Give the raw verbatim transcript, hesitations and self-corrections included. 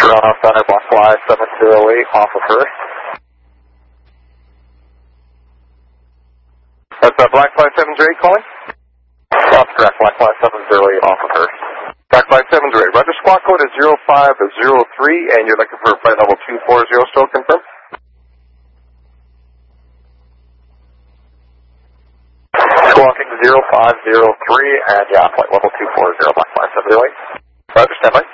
Toronto Center, Black Fly seven zero eight, off of Hurst. That's uh, Black Fly seven zero eight calling? That's correct, Black Fly seven zero eight, off of Hurst. Black Fly seven zero eight, Roger, squawk code is zero five zero three, and you're looking for flight level two four zero, still confirmed? Squawking zero five zero three, and yeah, flight level two four zero, Black Fly seven zero eight. Roger, stand by.